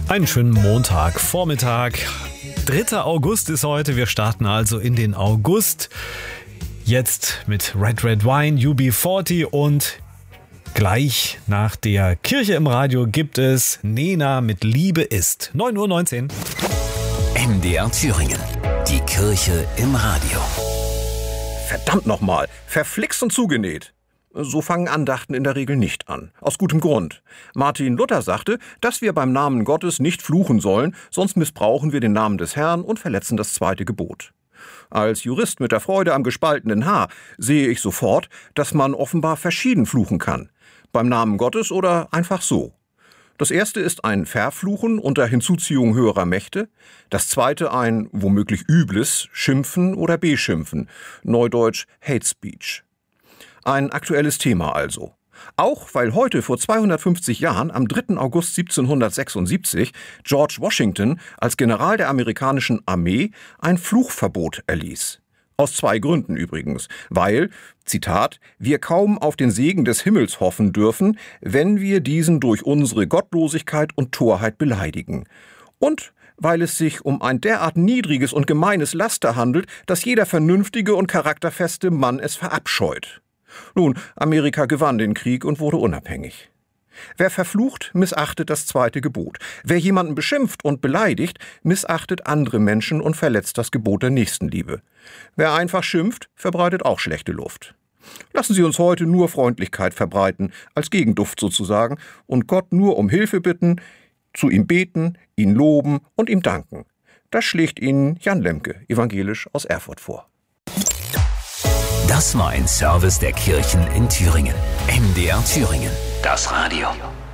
Einen schönen Montagvormittag. 3. August ist heute. Wir starten also in den August. Jetzt mit Red Wine, UB40 und gleich nach der Kirche im Radio gibt es Nena mit Liebe ist. 9:19 Uhr. MDR Thüringen. Die Kirche im Radio. Verdammt nochmal, verflixt und zugenäht. So fangen Andachten in der Regel nicht an. Aus gutem Grund. Martin Luther sagte, dass wir beim Namen Gottes nicht fluchen sollen, sonst missbrauchen wir den Namen des Herrn und verletzen das 2. Gebot. Als Jurist mit der Freude am gespaltenen Haar sehe ich sofort, dass man offenbar verschieden fluchen kann. Beim Namen Gottes oder einfach so. Das erste ist ein Verfluchen unter Hinzuziehung höherer Mächte. Das zweite ein womöglich übles Schimpfen oder Beschimpfen. Neudeutsch Hate Speech. Ein aktuelles Thema also. Auch weil heute vor 250 Jahren, am 3. August 1776, George Washington als General der amerikanischen Armee ein Fluchverbot erließ. Aus 2 Gründen übrigens. Weil, Zitat, wir kaum auf den Segen des Himmels hoffen dürfen, wenn wir diesen durch unsere Gottlosigkeit und Torheit beleidigen. Und weil es sich um ein derart niedriges und gemeines Laster handelt, dass jeder vernünftige und charakterfeste Mann es verabscheut. Nun, Amerika gewann den Krieg und wurde unabhängig. Wer verflucht, missachtet das 2. Gebot. Wer jemanden beschimpft und beleidigt, missachtet andere Menschen und verletzt das Gebot der Nächstenliebe. Wer einfach schimpft, verbreitet auch schlechte Luft. Lassen Sie uns heute nur Freundlichkeit verbreiten, als Gegenduft sozusagen, und Gott nur um Hilfe bitten, zu ihm beten, ihn loben und ihm danken. Das schlägt Ihnen Jan Lemke, evangelisch aus Erfurt vor. Das war ein Service der Kirchen in Thüringen. MDR Thüringen. Das Radio.